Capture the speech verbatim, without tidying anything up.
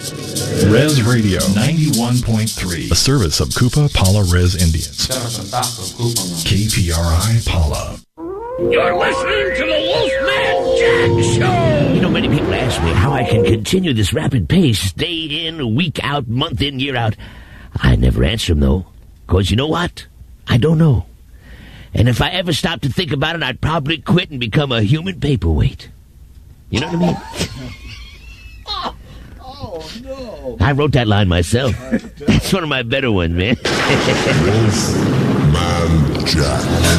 Res Radio ninety-one point three, a service of Koopa Pala Res Indians. K P R I Pala. You're listening to the Wolfman Jack Show! You know, many people ask me how I can continue this rapid pace, day in, week out, month in, year out. I never answer them, though, because you know what? I don't know. And if I ever stopped to think about it, I'd probably quit and become a human paperweight. You know what I mean? Oh, oh no. I wrote that line myself. It's one of my better ones, man. Wolfman Jack.